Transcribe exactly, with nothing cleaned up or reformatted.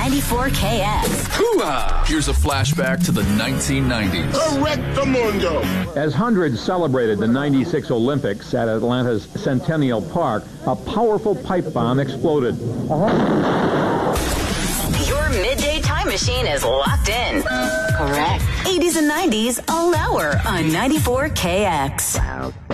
ninety-four K X. Hoo-ha! Here's a flashback to the nineteen nineties. Correctamundo! As hundreds celebrated the ninety-six Olympics at Atlanta's Centennial Park, a powerful pipe bomb exploded. Your midday time machine is locked in. Correct. eighties and nineties all hour on ninety-four K X.